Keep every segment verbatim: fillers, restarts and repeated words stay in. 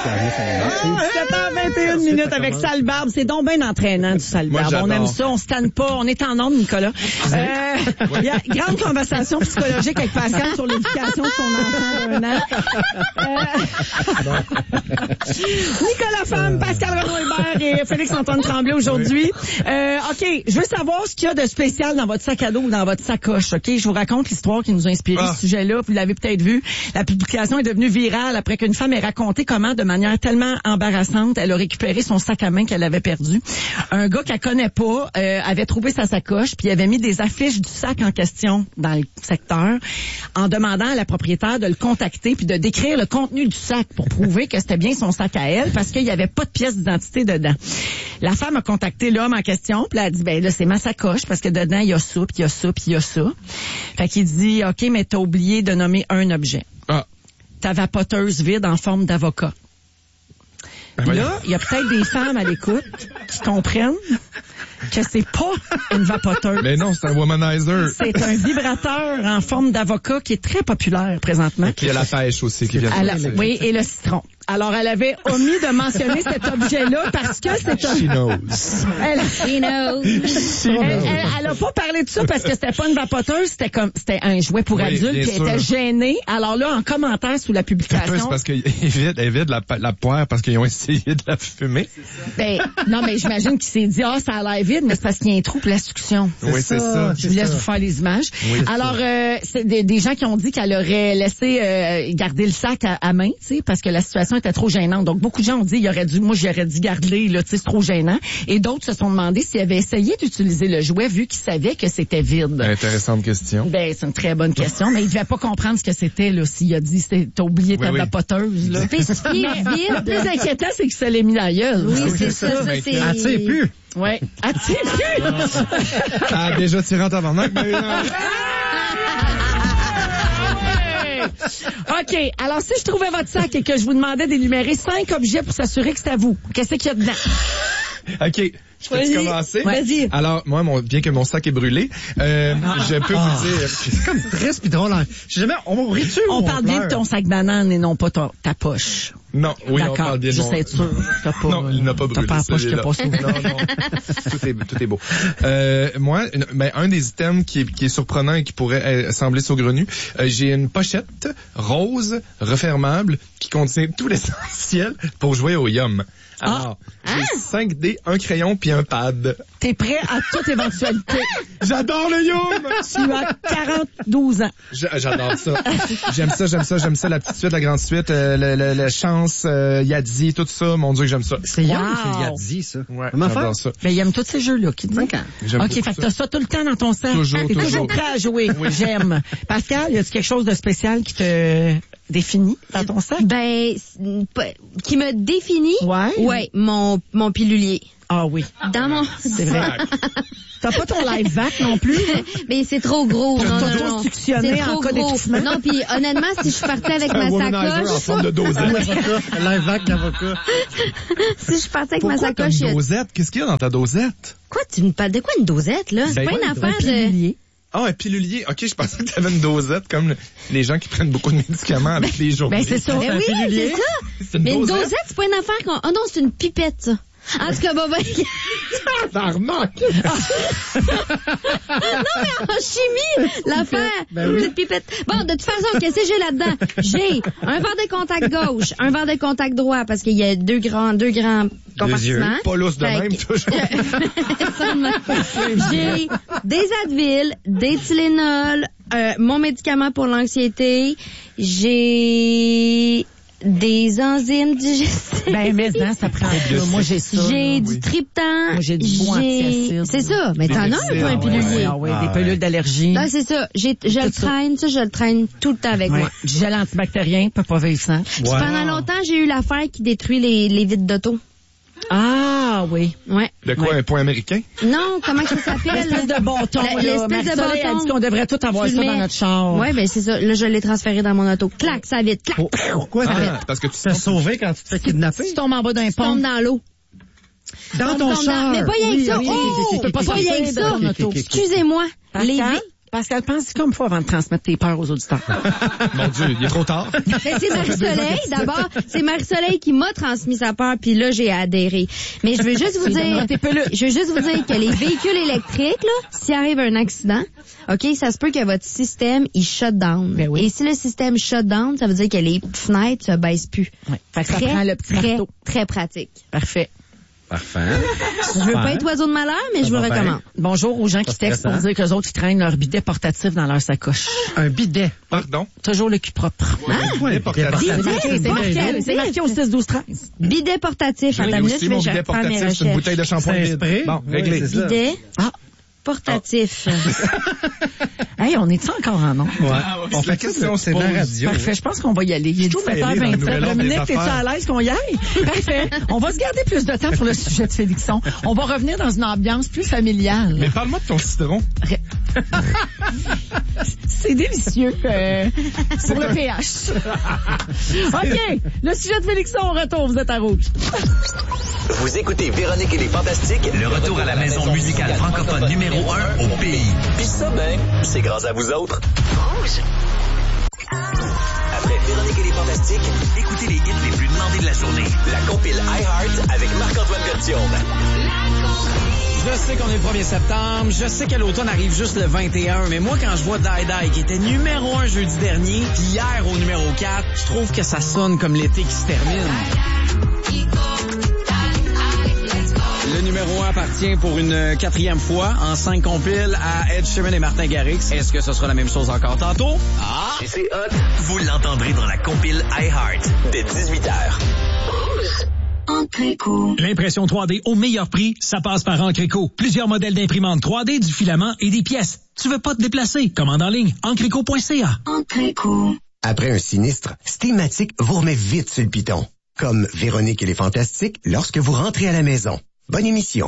sept heures vingt et une minutes avec sale barbe. C'est donc bien entraînant, du sale barbe. On aime ça, on se tanne pas. On est en ordre, Nicolas. Euh, il y a grande conversation psychologique avec Pascal sur l'éducation de son enfant d'un an. Euh... Nicolas Femme, Pascal Renaud-Hébert et Félix-Antoine Tremblay aujourd'hui. Euh, OK, je veux savoir ce qu'il y a de spécial dans votre sac à dos ou dans votre sacoche. OK, je vous raconte l'histoire qui nous a inspiré ah. ce sujet-là. Vous l'avez peut-être vu. La publication est devenue virale après qu'une femme ait raconté comment, de manière tellement embarrassante, elle a récupéré son sac à main qu'elle avait perdu. Un gars qu'elle connaît pas euh, avait trouvé sa sacoche puis avait mis des affiches du sac en question dans le secteur en demandant à la propriétaire de le contacter puis de décrire le contenu du sac pour prouver que c'était bien son sac à elle parce qu'il y avait pas de pièce d'identité dedans. La femme a contacté l'homme en question puis elle a dit ben là c'est ma sacoche parce que dedans il y a ça puis il y a ça puis il y a ça. Fait qu'il dit OK mais t'as oublié de nommer un objet. Ah. Ta vapoteuse vide en forme d'avocat. Ben là, il y a peut-être des femmes à l'écoute qui comprennent que c'est pas une vapoteuse. Mais non, c'est un womanizer. C'est un vibrateur en forme d'avocat qui est très populaire présentement. Et il y a la pêche aussi qui vient de la, oui, et le citron. Alors, elle avait omis de mentionner cet objet-là parce que c'est un... She knows. Elle, She knows. Elle, elle, elle a pas parlé de ça parce que c'était pas une vapoteuse, c'était comme, c'était un jouet pour oui, adultes qui sûr. était gêné. Alors là, en commentaire sous la publication... C'est parce qu'ils vident, ils vident la, la poire parce qu'ils ont essayé de la fumer. Ben, non, mais j'imagine qu'il s'est dit, ah, ça a l'air vide, mais c'est parce qu'il y a un trou pour la succion. Oui, c'est ça. Je vous laisse vous faire les images. Oui, alors, euh, c'est des, des gens qui ont dit qu'elle aurait laissé euh, garder le sac à, à main, tu sais, parce que la situation était trop gênante. Donc, beaucoup de gens ont dit, il aurait dû, moi, j'aurais dû garder, là, tu sais, c'est trop gênant. Et d'autres se sont demandé s'il avait essayé d'utiliser le jouet vu qu'il savait que c'était vide. Intéressante question. Ben, c'est une très bonne question, mais il devait pas comprendre ce que c'était, là, s'il a dit, t'as oublié ta oui, oui. vapoteuse, là. Spécifié vide. Le plus inquiétant, c'est qu'il se l'est mis dans la gueule. Oui, c'est ça, ça, c'est... Elle tire plus. Ouais. Elle tire plus. Elle a déjà tiré en tabarnak, mais... OK. Alors, si je trouvais votre sac et que je vous demandais d'énumérer cinq objets pour s'assurer que c'est à vous, qu'est-ce qu'il y a dedans? OK. Je peux commencer? Vas-y. Alors, moi, mon, bien que mon sac est brûlé, euh, ah, je peux ah, vous dire... C'est comme triste pis drôle. Je sais jamais, on rit-tu On, on parle bien de ton sac banane et non pas ton, ta poche. Non, oui, d'accord, on parle bien de mon... Juste être sûr. T'as pas, non, il n'a pas brûlé. T'as pas la poche qui a pas sauvé. Non, non. Tout est, tout est beau. Euh, moi, ben, un des items qui est, qui est surprenant et qui pourrait euh, sembler saugrenu, euh, j'ai une pochette rose, refermable, qui contient tout l'essentiel pour jouer au Yum. Alors, ah. j'ai ah. cinq dés, un crayon puis un pad. T'es prêt à toute éventualité. J'adore le Yum! Tu as quarante-douze ans. J'adore ça. J'aime ça, j'aime ça, j'aime ça, la petite suite, la grande suite, euh, le, le, le chance, euh, Yadzi, tout ça. Mon Dieu, que j'aime ça. C'est Yum ou c'est Yadzi, ça? Ouais, comment j'adore faire? ça. Mais il aime tous ces jeux-là, qui dit. OK, fait que t'as ça tout le temps dans ton sac. Toujours, T'es toujours. toujours prêt à jouer. Oui. J'aime. Pascal, y a-tu quelque chose de spécial qui te définit dans ton sac? Ben, qui me définit? Ouais. Ouais, mon, mon pilulier. Ah oui. Dans mon... C'est vrai. T'as pas ton live vac non plus? Mais c'est trop gros. Pour non, non, non. C'est trop en cas gros. Non, puis honnêtement, si je partais avec ma sacoche... en forme de dosette. Live vac d'avocat. Si je partais avec Pourquoi ma sacoche... Pourquoi une dosette? Qu'est-ce qu'il y a dans ta dosette? Quoi? Tu me parles de quoi, une dosette, là? C'est ben, pas une affaire de... Pilulier. Ah, un pilulier. OK, je pensais que tu avais une dosette comme les gens qui prennent beaucoup de médicaments avec les journées. Ben, c'est ça. Ben oui, c'est ça. C'est une mais dosette? une dosette, c'est pas une affaire qu'on... Oh non, c'est une pipette, ça. En tout cas, bah, bah... Tabarnak! Non, mais en chimie, l'affaire, ben oui. petite pipette. Bon, de toute façon, qu'est-ce que j'ai là-dedans? J'ai un verre de contact gauche, un verre de contact droit, parce qu'il y a deux grands, deux grands compartiments. Pas lousse de fait même, que... toujours. J'ai des Advil, des Tylenol, euh, mon médicament pour l'anxiété, j'ai... des enzymes digestives. Ben, mais non, ça prend. Moi, j'ai ça. J'ai là, du oui. triptan. Moi, j'ai du bon antiacide. C'est ça. Mais t'en as un peu un pilulier. Ah oui, des pilules d'allergie. Là, c'est ça. J'ai, je le traîne, ça, je le traîne tout le temps avec ouais. moi. Du gel antibactérien, peut pas vivre sans. Puis pendant longtemps, j'ai eu l'affaire qui détruit les, les vitres d'auto. Ah, oui. Ouais. De quoi, ouais. un point américain? Non, comment ça s'appelle? L'espèce de bâton, La, là. L'espèce de Marie-Soleil bâton. a dit qu'on devrait tout avoir ça mets... dans notre char. Ouais, ben, c'est ça. Là, je l'ai transféré dans mon auto. Clac, ça vite. Clac. Pourquoi? Ah, parce que tu t'es sauvé quand tu te fais kidnapper? Tu tombes en bas d'un Tu pont. tombes dans l'eau. Dans ton char. Mais pas rien que ça. Oui, Oh! tu peux pas Pas rien que sortir ça. de ton auto. Excusez-moi. Les vitres. Pascal, pense comme faut avant de transmettre tes peurs aux auditeurs. Mon Dieu, il est trop tard. Ben, c'est Marie-Soleil, d'abord. C'est Marie-Soleil qui m'a transmis sa peur, puis là, j'ai adhéré. Mais je veux juste vous dire, je veux juste vous dire que les véhicules électriques, là, s'il arrive un accident, OK, ça se peut que votre système, il shut down. Ben oui. Et si le système shut down, ça veut dire que les fenêtres se baissent plus. Ouais. Fait que ça Très, prend le petit très, marteau. très pratique. Parfait. Parfait. Je veux pas être oiseau de malheur, mais Ça je vous va recommande. Bonjour aux gens qui textent pour stressant. dire qu'eux autres, ils traînent leur bidet portatif dans leur sacoche. Un bidet. Pardon? Toujours le cul propre. Ouais, portatif. C'est Bidet marqué, c'est marqué, portatif. c'est marqué au six douze treize. Bidet portatif. J'ai Attends une minute, aussi je vais mon je vais bidet reprendre mes portatif, c'est une recherches. bouteille de shampoing C'est un vide. spray? Bon, Oui, réglé. c'est ça. Bidet Ah. portatif. Hey, on est-tu encore en nom? Ouais. c'est On la fait question ça, se c'est de la pose. radio. Parfait, je pense qu'on va y aller. Il est trouve dix-sept heures mêlé dans le vingt-sept. nouvel ordre des Dominique, t'es-tu à affaires? l'aise qu'on y aille? Parfait. On va se garder plus de temps pour le sujet de Félixon. On va revenir dans une ambiance plus familiale. Mais parle-moi de ton citron. C'est délicieux euh, pour le pH. OK. Le sujet de Félixon, on retourne. Vous êtes à Rouge. Vous écoutez Véronique et les Fantastiques, Le retour à la maison musicale francophone numéro un au pays. Puis ça, ben, c'est grâce à vous autres. Après Véronique et les Fantastiques, Écoutez les hits les plus demandés de la journée. la compile iHeart avec Marc-Antoine Berthiaume. Je sais qu'on est le premier septembre, je sais que l'automne arrive juste le vingt et un, mais moi, quand je vois Die Die, qui était numéro un jeudi dernier, puis hier au numéro quatre, je trouve que ça sonne comme l'été qui se termine. Le numéro un appartient pour une quatrième fois en cinq compiles à Ed Sheeran et Martin Garrix. Est-ce que ce sera la même chose encore tantôt? Ah! Et c'est hot Vous l'entendrez dans la compile iHeart. dès dix-huit heures. L'impression trois D au meilleur prix, ça passe par Encreco. Plusieurs modèles d'imprimantes trois D, du filament et des pièces. Tu veux pas te déplacer? Commande en ligne. Encreco point c a. Après un sinistre, Steamatic vous remet vite sur le piton. Comme Véronique et les Fantastiques lorsque vous rentrez à la maison. Bonne émission.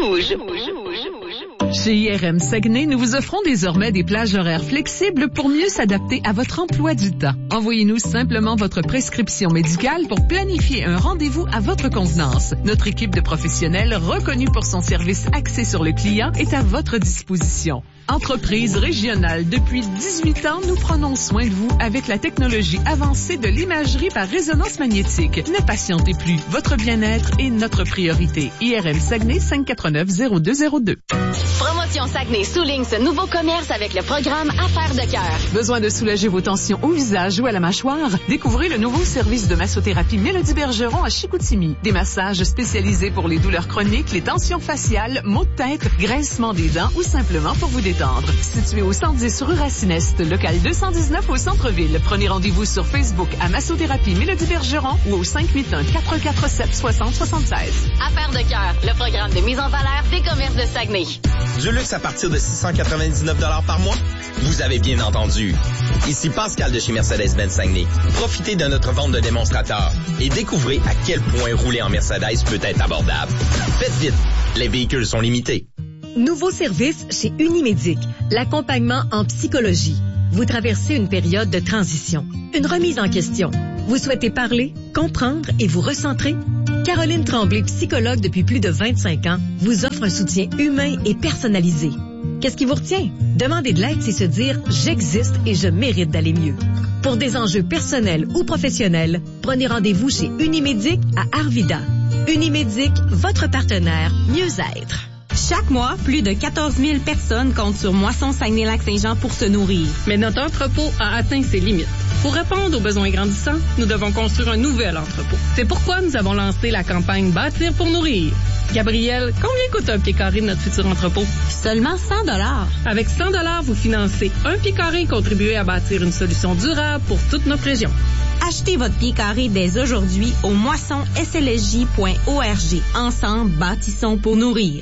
Chez I R M Saguenay, nous vous offrons désormais des plages horaires flexibles pour mieux s'adapter à votre emploi du temps. Envoyez-nous simplement votre prescription médicale pour planifier un rendez-vous à votre convenance. Notre équipe de professionnels reconnus pour son service axé sur le client est à votre disposition. Entreprise régionale depuis dix-huit ans, nous prenons soin de vous avec la technologie avancée de l'imagerie par résonance magnétique. Ne patientez plus, votre bien-être est notre priorité. I R M Saguenay, cinq cent quatre-vingt-neuf zéro deux zéro deux. Promotion Saguenay souligne ce nouveau commerce avec le programme Affaires de cœur. Besoin de soulager vos tensions au visage ou à la mâchoire? Découvrez le nouveau service de massothérapie Mélodie Bergeron à Chicoutimi. Des massages spécialisés pour les douleurs chroniques, les tensions faciales, maux de tête, grincement des dents ou simplement pour vous détendre. Situé au cent dix rue Racine-Est, local deux cent dix-neuf au centre-ville. Prenez rendez-vous sur Facebook à Massothérapie Mélodie Bergeron ou au cinq huit un, quatre quatre sept, soixante soixante-seize. Affaires de cœur, le programme de mise en valeur des commerces de Saguenay. Du luxe à partir de six cent quatre-vingt-dix-neuf dollars par mois? Vous avez bien entendu. Ici Pascal de chez Mercedes-Benz Saguenay. Profitez de notre vente de démonstrateurs et découvrez à quel point rouler en Mercedes peut être abordable. Faites vite, les véhicules sont limités. Nouveau service chez Unimédic, l'accompagnement en psychologie. Vous traversez une période de transition, une remise en question. Vous souhaitez parler, comprendre et vous recentrer? Caroline Tremblay, psychologue depuis plus de vingt-cinq ans, vous offre un soutien humain et personnalisé. Qu'est-ce qui vous retient? Demander de l'aide, c'est se dire « j'existe et je mérite d'aller mieux ». Pour des enjeux personnels ou professionnels, prenez rendez-vous chez Unimédic à Arvida. Unimédic, votre partenaire mieux-être. Chaque mois, plus de quatorze mille personnes comptent sur Moisson Saguenay-Lac-Saint-Jean pour se nourrir. Mais notre entrepôt a atteint ses limites. Pour répondre aux besoins grandissants, nous devons construire un nouvel entrepôt. C'est pourquoi nous avons lancé la campagne Bâtir pour nourrir. Gabrielle, combien coûte un pied carré de notre futur entrepôt? Seulement cent dollars. Avec cent dollars, vous financez un pied carré et contribuez à bâtir une solution durable pour toute notre région. Achetez votre pied carré dès aujourd'hui au moisson s l s j point org. Ensemble, bâtissons pour nourrir.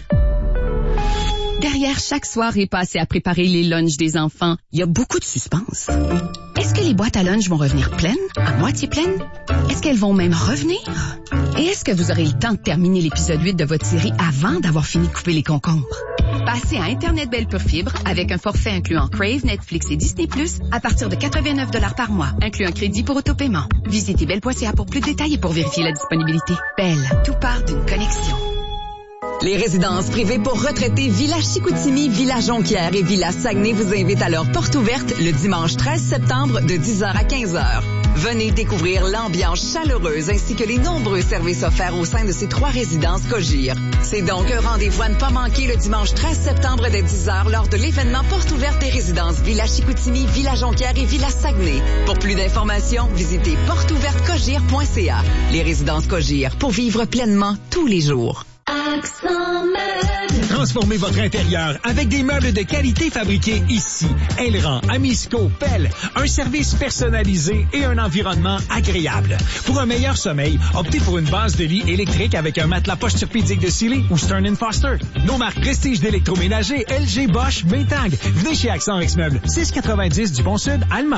Derrière chaque soirée passée à préparer les lunchs des enfants, il y a beaucoup de suspense. Est-ce que les boîtes à lunch vont revenir pleines, à moitié pleines? Est-ce qu'elles vont même revenir? Et est-ce que vous aurez le temps de terminer l'épisode huit de votre série avant d'avoir fini de couper les concombres? Passez à Internet Belle Pure Fibre avec un forfait incluant Crave, Netflix et Disney plus, à partir de quatre-vingt-neuf dollars par mois, inclut un crédit pour autopaiement. Visitez belle point c a pour plus de détails et pour vérifier la disponibilité. Belle, tout part d'une connexion. Les résidences privées pour retraités Villa Chicoutimi, Villa Jonquière et Villa Saguenay vous invitent à leur porte ouverte le dimanche treize septembre de dix heures à quinze heures. Venez découvrir l'ambiance chaleureuse ainsi que les nombreux services offerts au sein de ces trois résidences Cogir. C'est donc un rendez-vous à ne pas manquer le dimanche treize septembre dès dix heures lors de l'événement porte ouverte des résidences Villa Chicoutimi, Villa Jonquière et Villa Saguenay. Pour plus d'informations, visitez porte ouverte cogir point c a. Les résidences Cogir, pour vivre pleinement tous les jours. Transformez votre intérieur avec des meubles de qualité fabriqués ici. Elran, Amisco, Pelle. Un service personnalisé et un environnement agréable. Pour un meilleur sommeil, optez pour une base de lit électrique avec un matelas posturpédique de Sealy ou Stearns and Foster. Nos marques prestige d'électroménager L G, Bosch, Maytag. Venez chez Accent Rexmeuble, six cent quatre-vingt-dix du Pont-Sud, Allemand.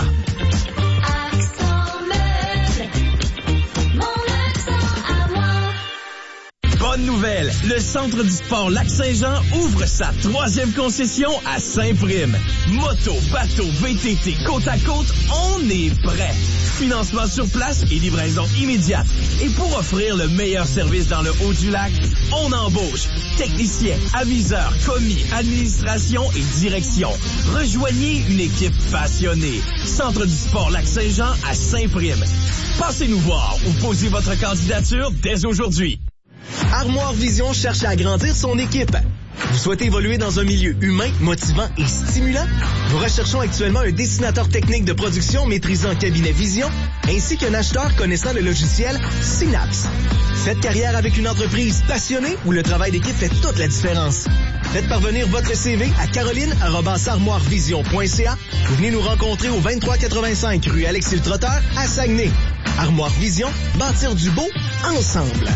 Bonne nouvelle, le Centre du sport Lac-Saint-Jean ouvre sa troisième concession à Saint-Prime. Moto, bateau, V T T, côte à côte, on est prêt. Financement sur place et livraison immédiate. Et pour offrir le meilleur service dans le Haut-du-Lac, on embauche techniciens, aviseurs, commis, administration et direction. Rejoignez une équipe passionnée. Centre du sport Lac-Saint-Jean à Saint-Prime. Passez nous voir ou posez votre candidature dès aujourd'hui. Armoire Vision cherche à agrandir son équipe. Vous souhaitez évoluer dans un milieu humain, motivant et stimulant? Nous recherchons actuellement un dessinateur technique de production maîtrisant cabinet Vision, ainsi qu'un acheteur connaissant le logiciel Synapse. Faites carrière avec une entreprise passionnée où le travail d'équipe fait toute la différence. Faites parvenir votre C V à caroline arobase armoire vision point c a ou venez nous rencontrer au vingt-trois quatre-vingt-cinq rue Alexis-le-Trotteur à Saguenay. Armoire Vision, bâtir du beau ensemble.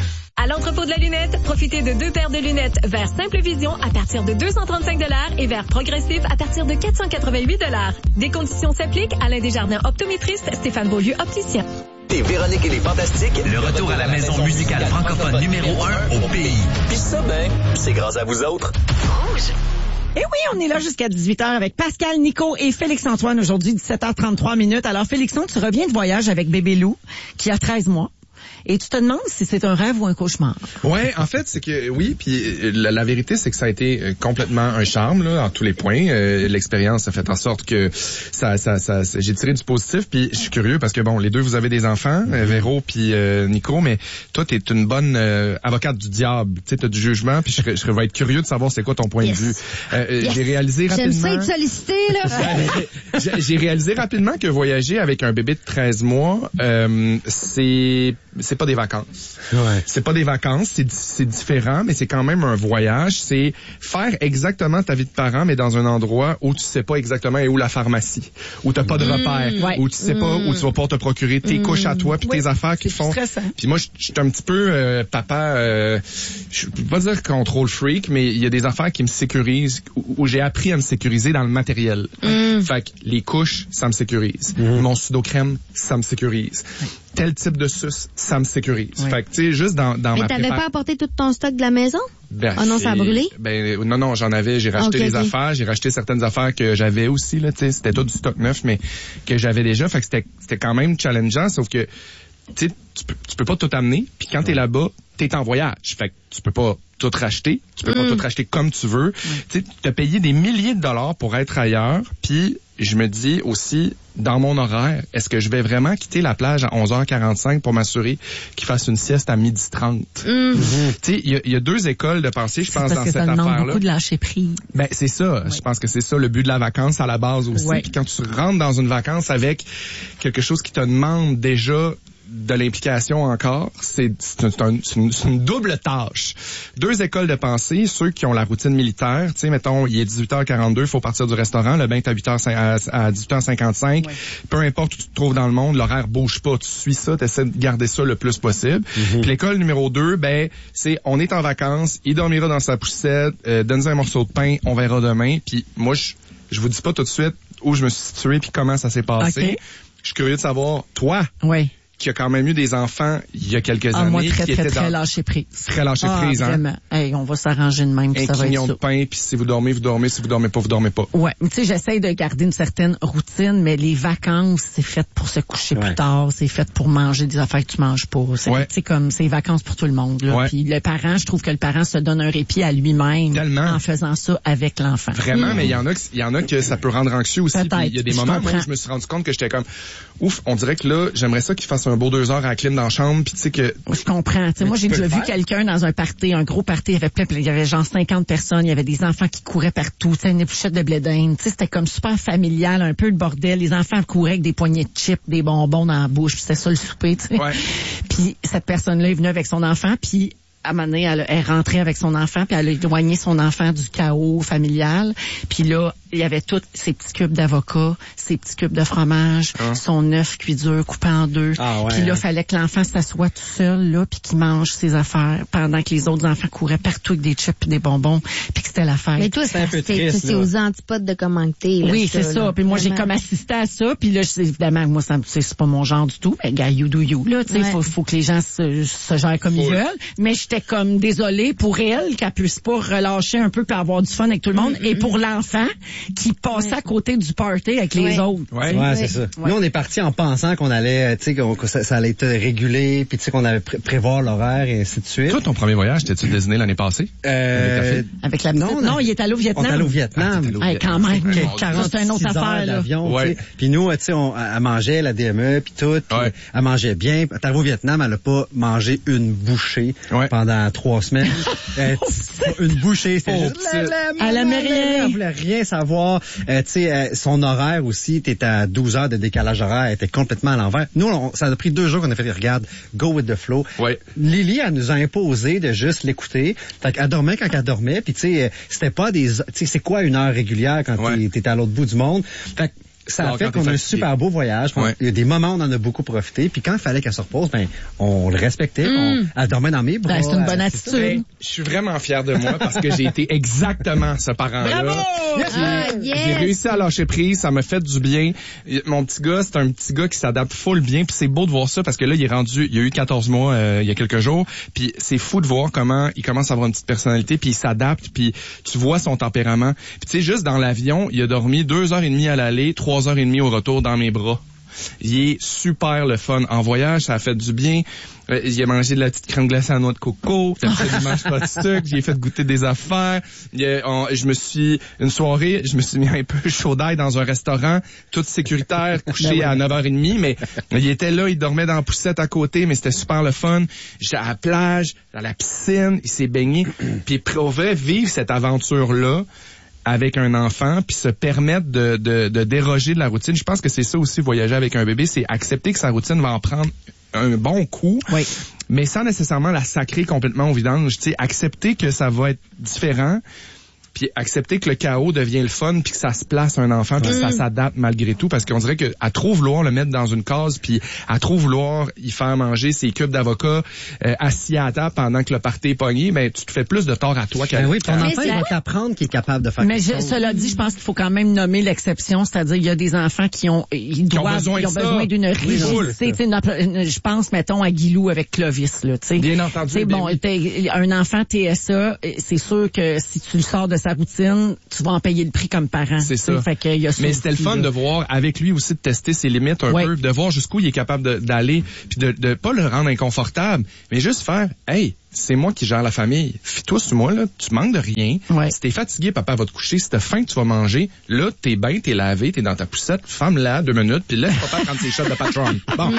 À l'entrepôt de la lunette, profitez de deux paires de lunettes vers Simple Vision à partir de deux cent trente-cinq dollars et vers Progressif à partir de quatre cent quatre-vingt-huit dollars. Des conditions s'appliquent. Alain Desjardins, optométriste, Stéphane Beaulieu, opticien. Et Véronique et les Fantastiques. Le retour à la maison musicale francophone numéro un au pays. Puis ça, ben, c'est grâce à vous autres. Rouge. Et oui, on est là jusqu'à dix-huit heures avec Pascal, Nico et Félix-Antoine aujourd'hui, dix-sept heures trente-trois minutes. Alors, Félixon, tu reviens de voyage avec bébé Lou, qui a treize mois. Et tu te demandes si c'est un rêve ou un cauchemar. Ouais, en fait, c'est que oui, puis la, la vérité, c'est que ça a été complètement un charme là, en tous les points. Euh, l'expérience a fait en sorte que ça, ça, ça, ça j'ai tiré du positif. Puis je suis curieux parce que bon, les deux, vous avez des enfants, mm-hmm. Véro puis euh, Nico, mais toi, t'es une bonne euh, avocate du diable. Tu sais, t'as du jugement. Puis je, je vais être curieux de savoir c'est quoi ton point yes. de vue. Euh, yes. J'ai réalisé rapidement. J'aime ça être sollicité là. j'ai, j'ai réalisé rapidement que voyager avec un bébé de treize mois, euh, c'est c'est pas des vacances. Ouais. C'est pas des vacances, c'est, c'est différent, mais c'est quand même un voyage. C'est faire exactement ta vie de parent, mais dans un endroit où tu sais pas exactement où la pharmacie, où t'as pas de repères, mmh, ouais. où tu sais mmh. pas où tu vas pas te procurer tes mmh. couches à toi puis oui, tes affaires qui font. Puis moi, je suis un petit peu euh, papa, euh, je peux pas dire contrôle freak, mais il y a des affaires qui me sécurisent, où, où j'ai appris à me sécuriser dans le matériel. Mmh. Fait que les couches, ça me sécurise. Mmh. Mon sudocrème, ça me sécurise. Tel type de suce, ça me sécurise. Oui. Fait que, tu sais, juste dans, dans mais ma t'avais prépar... pas apporté tout ton stock de la maison? Ben, oh non, ça a brûlé? Ben, non, non, j'en avais, j'ai racheté okay, les okay. affaires, j'ai racheté certaines affaires que j'avais aussi, là, tu sais, c'était tout du stock neuf, mais que j'avais déjà. Fait que c'était, c'était quand même challengeant, sauf que, tu sais, tu peux, tu peux pas tout amener, puis quand t'es là-bas, t'es en voyage. Fait que tu peux pas tout racheter, tu peux mm. pas tout racheter comme tu veux. Mm. Tu sais, t'as payé des milliers de dollars pour être ailleurs, puis je me dis aussi, dans mon horaire, est-ce que je vais vraiment quitter la plage à onze heures quarante-cinq pour m'assurer qu'il fasse une sieste à midi trente? Mm. Mm-hmm. Tu sais, il y, y a deux écoles de pensée, je pense, dans cette affaire-là. C'est parce que ça demande beaucoup de lâcher prise. Ben, c'est ça. Oui. Je pense que c'est ça le but de la vacance à la base aussi. Oui. Puis quand tu rentres dans une vacance avec quelque chose qui te demande déjà de l'implication encore, c'est, c'est, un, c'est, une, c'est une double tâche. Deux écoles de pensée, ceux qui ont la routine militaire, tu sais, mettons, il est dix-huit heures quarante-deux, il faut partir du restaurant, le bain est à huit heures, à dix-huit heures cinquante-cinq, ouais. Peu importe où tu te trouves dans le monde, l'horaire bouge pas, tu suis ça, tu essaies de garder ça le plus possible. Mm-hmm. Puis l'école numéro deux, ben, c'est, on est en vacances, il dormira dans sa poussette, euh, donne-nous un morceau de pain, on verra demain, puis moi, je, je vous dis pas tout de suite où je me suis situé puis comment ça s'est passé. Okay. Je suis curieux de savoir, toi, oui. qui a quand même eu des enfants il y a quelques ah, années. Moi, très, qui très, étaient très dans... lâché prise. Très lâché ah, prise, vraiment. hein. Hey, on va s'arranger de même, puis un ça va être quignon ça. de pain, puis si vous dormez, vous dormez, si vous dormez pas, vous dormez pas. Ouais, tu sais, j'essaie de garder une certaine routine, mais les vacances, c'est fait pour se coucher ouais. plus tard, c'est fait pour manger des affaires que tu manges pas. C'est ouais. comme c'est vacances pour tout le monde. Là. Ouais. Puis le parent, je trouve que le parent se donne un répit à lui-même Tellement. en faisant ça avec l'enfant. Vraiment, mmh. mais il y en a, il y en a que ça peut rendre anxieux aussi. Il y a des moments où je me suis rendu compte que j'étais comme, ouf, on dirait que là, j'aimerais ça qu'il fasse un beau deux heures à la clim dans la chambre, puis tu sais que. Je comprends. T'sais, moi, j'ai déjà vu quelqu'un dans un party, un gros party, il y avait plein, il y avait genre cinquante personnes, il y avait des enfants qui couraient partout, tu sais, une épluchette de blé d'Inde. Tu sais, c'était comme super familial, un peu le bordel. Les enfants couraient avec des poignées de chips, des bonbons dans la bouche, puis c'était ça le souper, tu sais. Ouais. Puis cette personne-là est venue avec son enfant, puis à un moment donné, elle est rentrée avec son enfant, puis elle a éloigné son enfant du chaos familial. Puis là, il y avait tous ces petits cubes d'avocat, ces petits cubes de fromage, hein? Son œuf cuit dur coupé en deux. Ah ouais, puis là, hein? fallait que l'enfant s'assoie tout seul, là, puis qu'il mange ses affaires, pendant que les autres enfants couraient partout avec des chips et des bonbons, puis que c'était la fête. Mais toi, c'est, c'est, triste, c'est aux antipodes de comment que t'es. Oui, ça, c'est ça. Là, puis moi, vraiment. J'ai comme assisté à ça, puis là, je, évidemment, moi, ça, c'est, c'est pas mon genre du tout. Mais gars, you do you, là, tu sais, ouais. faut, faut que les gens se, se gèrent comme faut. Ils veulent. Mais j'étais comme désolée pour elle qu'elle puisse pas relâcher un peu puis avoir du fun avec tout le monde, mm-hmm. et pour l'enfant qui passait à côté du party avec les ouais. autres. Ouais, ouais c'est ça. Ouais. Nous, on est partis en pensant qu'on allait, tu sais, que ça, ça allait être régulé, puis tu sais qu'on allait pré- prévoir l'horaire et ainsi de suite. Toi, ton premier voyage, t'es-tu désigné l'année passée? Euh, avec la non, non, il est allé au Vietnam. On est allé au Vietnam. Ah, hey, quand même, quarante c'est une autre affaire là. Ouais. Puis nous, tu sais, on elle mangeait la D M E puis tout, pis ouais. elle mangeait bien. Elle est arrivée au Vietnam, elle a pas mangé une bouchée ouais. pendant trois semaines. euh, une bouchée, c'était oh, juste elle aimait rien. Elle voulait rien savoir. Euh, tu sais, euh, son horaire aussi, t'étais à douze heures de décalage horaire, elle était complètement à l'envers. Nous, on, ça a pris deux jours qu'on a fait, regarde, go with the flow. Ouais. Lily, elle nous a imposé de juste l'écouter. Fait qu'elle dormait quand elle dormait, puis tu sais, c'était pas des, tu sais, c'est quoi une heure régulière quand ouais. t'es, t'es à l'autre bout du monde. Fait que ça a Alors, fait qu'on a un super beau voyage. Ouais. Il y a des moments où on en a beaucoup profité. Puis quand il fallait qu'elle se repose, ben on le respectait. Mm. On, elle dormait dans mes bras. Ben, c'est une bonne attitude. Ben, je suis vraiment fier de moi parce que j'ai été exactement ce parent-là. Bravo! J'ai, ah, yes. j'ai réussi à lâcher prise. Ça m'a fait du bien. Mon petit gars, c'est un petit gars qui s'adapte full bien. Puis c'est beau de voir ça parce que là, il est rendu, il a eu quatorze mois euh, il y a quelques jours. Puis c'est fou de voir comment il commence à avoir une petite personnalité. Puis il s'adapte. Puis tu vois son tempérament. Puis tu sais, juste dans l'avion, il a dormi deux heures et demie à l'aller, trois heures et demie au retour dans mes bras. Il est super le fun. En voyage, ça a fait du bien. Euh, il a mangé de la petite crème glacée à noix de coco. Il mange pas de sucre. J'ai fait goûter des affaires. Il a, on, je me suis, une soirée, je me suis mis un peu chaud d'ail dans un restaurant, tout sécuritaire, couché ben à neuf heures trente, mais il était là, il dormait dans la poussette à côté, mais c'était super le fun. J'étais à la plage, à la piscine, il s'est baigné. Puis pour vrai, vivre cette aventure-là, avec un enfant, puis se permettre de, de, de déroger de la routine. Je pense que c'est ça aussi, voyager avec un bébé, c'est accepter que sa routine va en prendre un bon coup, oui. mais sans nécessairement la sacrer complètement au vidange. Tu sais, accepter que ça va être différent, puis accepter que le chaos devient le fun, puis que ça se place un enfant, puis mmh. que ça s'adapte malgré tout, parce qu'on dirait qu'elle trop vouloir le mettre dans une case, puis à trop vouloir y faire manger ses cubes d'avocat euh, assis à la table pendant que le party est pogné, ben tu te fais plus de tort à toi qu'à ben oui, ton enfant, il va t'apprendre qu'il est capable de faire mais quelque je, chose. Cela dit, je pense qu'il faut quand même nommer l'exception, c'est-à-dire il y a des enfants qui ont ils doivent, ont besoin, ils ont besoin d'une rigidité. Oui, je pense, mettons, à Guilou avec Clovis, là, tu sais. Bien entendu. C'est bon, un enfant T S A, c'est sûr que si tu le sors de sa routine, tu vas en payer le prix comme parent. C'est ça. Fait que y a ça mais c'était le fun là. De voir avec lui aussi de tester ses limites un ouais. peu, de voir jusqu'où il est capable de, d'aller, puis de, de pas le rendre inconfortable, mais juste faire, hey, c'est moi qui gère la famille. Fie-toi sur moi, là, tu manques de rien. Ouais. Si t'es fatigué, papa va te coucher. Si t'as faim, tu vas manger. Là, t'es bien, t'es lavé, t'es dans ta poussette. Ferme-la deux minutes, puis laisse papa prendre ses shots de Patron. Bon.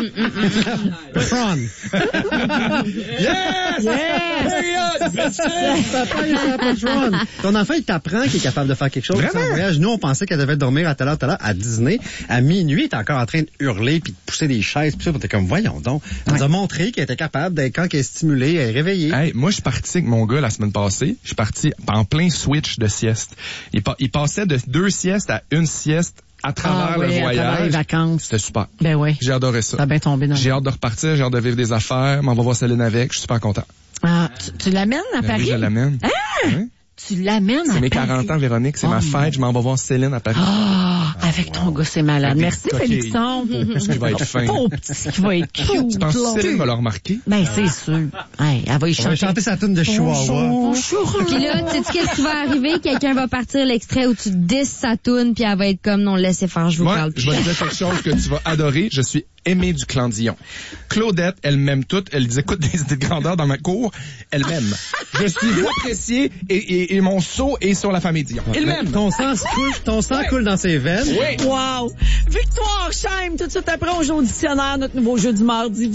Patron. Yes! Yes! Papa, il est Patron. Ton enfant, il t'apprend qu'il est capable de faire quelque chose. Vraiment? Voyage. Nous, on pensait qu'elle devait dormir à telle heure, telle heure, à dîner. À minuit, t'es encore en train de hurler puis de pousser des chaises, puis ça, t'es comme, voyons donc. Elle ouais. nous a montré qu'elle était capable d'être, quand elle est stimulée, elle est réveillée. Hey, moi, je suis parti avec mon gars la semaine passée. Je suis parti en plein switch de sieste. Il, pa- il passait de deux siestes à une sieste à travers ah, le oui, voyage. À travers les vacances. C'était super. Ben oui. J'ai adoré ça. Ça a bien tombé dans J'ai hâte de repartir, j'ai hâte de vivre des affaires, mais on va voir Céline avec. Je suis super content. Ah, tu, tu l'amènes à ben Paris? Oui, je l'amène. Ah! Oui. Tu l'amènes à C'est mes Paris. quarante ans, Véronique. C'est Oh ma mon- fête. Je m'en vais voir Céline à Paris. Ah, avec ton gars, c'est malade. Avec Merci, des coquilles. Félixon. Qu'est-ce qu'il va être fin. Pauvre petit qui va être cute. Tu penses là. que Céline va le remarquer? Ben, c'est sûr. Hey, elle va y On va chanter. chanter sa tune de Chihuahua. Bonjour. Puis là, tu sais qu'est-ce qui va arriver? Quelqu'un va partir l'extrait où tu disses sa toune, puis elle va être comme non, laissez faire, je vous Moi, parle je plus. vais te dire quelque chose que tu vas adorer. Je suis aimé du clan Dion. Claudette, elle m'aime toute. Elle dit, écoute des idées de grandeur dans ma cour. Elle m'aime. Je suis apprécié et, et, et mon saut est sur la famille Dion. Il m'aime. Ton sang coule, ton sang Ouais. coule dans ses veines. Oui. Wow. Victoire Chaim, tout de suite après, on joue au dictionnaire, notre nouveau jeu du mardi.